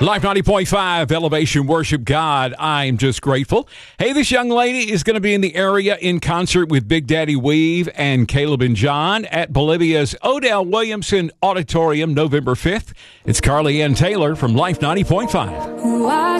Life 90.5, Elevation Worship God. I'm just grateful. Hey, this young lady is going to be in the area in concert with Big Daddy Weave and Caleb and John at Bolivia's Odell Williamson Auditorium, November 5th. It's Carly Ann Taylor from Life 90.5.